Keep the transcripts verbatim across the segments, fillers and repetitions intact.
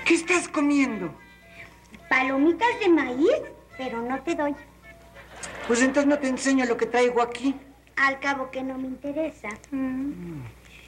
¿Qué estás comiendo? Palomitas de maíz, pero no te doy. Pues entonces no te enseño lo que traigo aquí. Al cabo que no me interesa. Mm.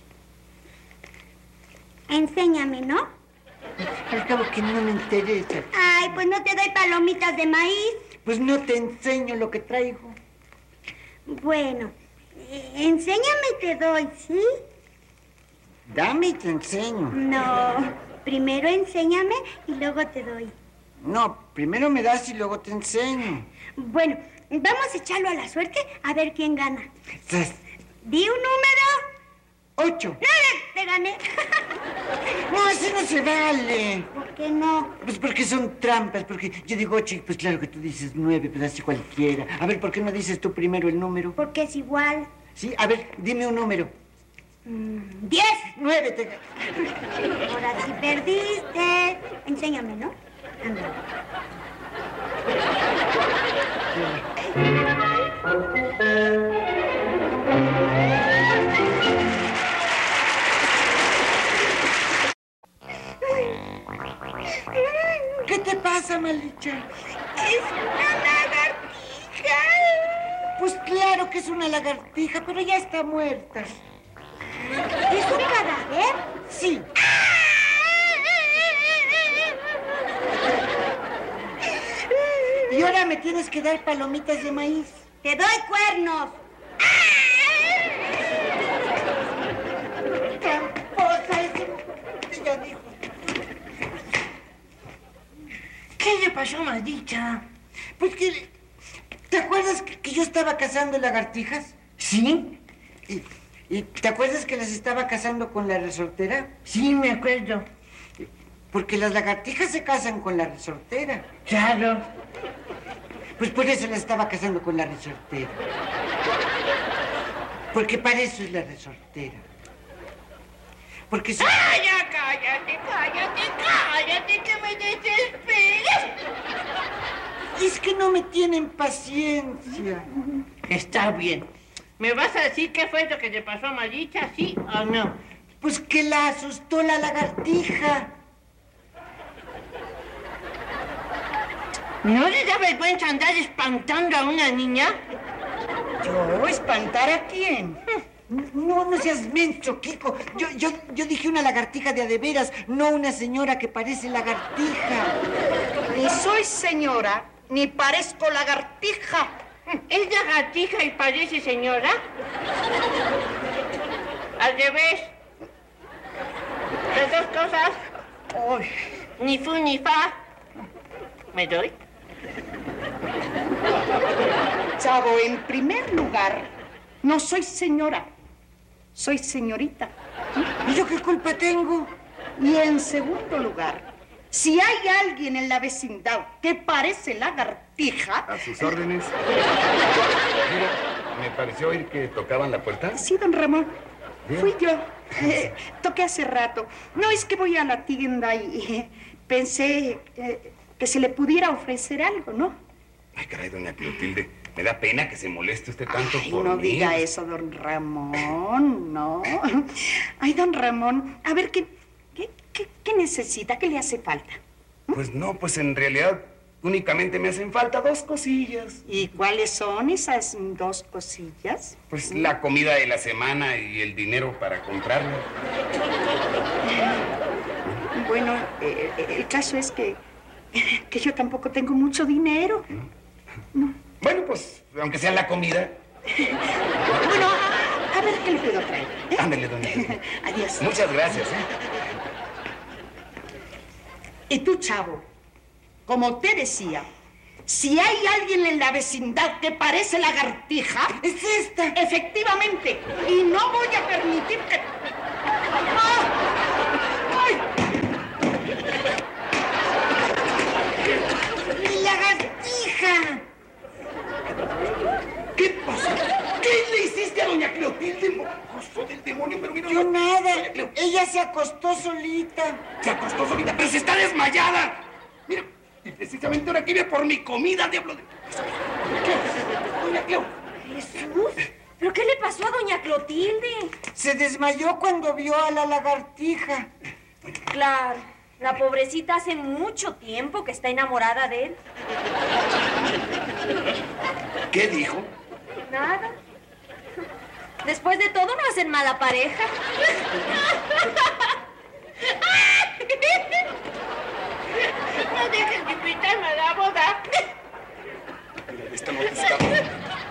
Enséñame, ¿no? Al cabo que no me interesa. Ay, pues no te doy palomitas de maíz. Pues no te enseño lo que traigo. Bueno, eh, enséñame y te doy, ¿sí? Dame y te enseño. No, primero enséñame y luego te doy. No, primero me das y luego te enseño. Bueno, vamos a echarlo a la suerte a ver quién gana. ¿Estás? Di un número. Ocho. ¡No, te gané! No, así no se vale. ¿Por qué no? Pues porque son trampas, porque yo digo ocho y pues claro que tú dices nueve, pues así cualquiera. A ver, ¿por qué no dices tú primero el número? Porque es igual. Sí, a ver, dime un número. Mm, diez. Nueve. Te... Ahora sí perdiste. Enséñame, ¿no? Anda. ¿Qué te pasa, Malicha? Es una lagartija. Pues claro que es una lagartija, pero ya está muerta. ¿Es un cadáver? Sí. Y ahora me tienes que dar palomitas de maíz. ¡Te doy cuernos! ¡Tramposa! Ese ya dijo. ¿Qué le pasó, Malicha? Pues que... ¿Te acuerdas que, que yo estaba cazando lagartijas? ¿Sí? ¿Y, y te acuerdas que las estaba cazando con la resortera? Sí, me acuerdo. Porque las lagartijas se cazan con la resortera. Claro. Pues por eso la estaba cazando con la resortera. Porque para eso es la resortera. Porque si... ¡Ah, ya cállate, cállate, cállate, que me desesperas! Es que no me tienen paciencia. Está bien. ¿Me vas a decir qué fue lo que le pasó a Malicha, sí o no? Pues que la asustó la lagartija. ¿No le da vergüenza andar espantando a una niña? ¿Yo? ¿Espantar a quién? No, no seas menso, Kiko. Yo, yo, yo dije una lagartija de a de veras, no una señora que parece lagartija. Ni soy señora, ni parezco lagartija. ¿Es lagartija y parece señora? Al revés. Las dos cosas. Ay. Ni fu ni fa. ¿Me doy? Chavo, en primer lugar, no soy señora, soy señorita. ¿Y yo qué culpa tengo? Y en segundo lugar, si hay alguien en la vecindad que parece lagartija... A sus órdenes. Mira, me pareció oír que tocaban la puerta. Sí, don Ramón. Bien. Fui yo. Eh, toqué hace rato. No, es que voy a la tienda y eh, pensé eh, que se le pudiera ofrecer algo, ¿no? Ay, caray, doña Clotilde. Me da pena que se moleste usted tanto Ay, por no mí. diga eso, don Ramón, no. Ay, don Ramón, a ver, ¿qué, qué, qué, qué necesita? ¿Qué le hace falta? Pues no, pues en realidad únicamente me hacen falta dos cosillas. ¿Y cuáles son esas dos cosillas? Pues la comida de la semana y el dinero para comprarla. Bueno, eh, el caso es que, que yo tampoco tengo mucho dinero. No. Bueno, pues, aunque sea la comida. Bueno, a, a ver qué le puedo traer. ¿eh? Ándale, doña Clotilde. Adiós. Muchas gracias, ¿eh? Y tú, chavo, como te decía, si hay alguien en la vecindad que parece lagartija... ¡Es esta! Efectivamente. Y no voy a permitir que... ¡Ah! ¡Ay! ¡Mi lagartija! ¿Qué pasa? ¿Qué le hiciste a doña Clotilde? Mocoso del demonio, pero mira... Yo nada. Ella se acostó solita. Se acostó solita, pero se está desmayada. Mira, y precisamente ahora quiere por mi comida, diablo de... ¿Qué? Doña Cleo. Jesús, ¿pero qué le pasó a doña Clotilde? Se desmayó cuando vio a la lagartija. Claro, La pobrecita hace mucho tiempo que está enamorada de él. ¿Qué dijo? Nada. Después de todo, no hacen mala pareja. No dejen de invitarme a la boda. Mira, esta noticia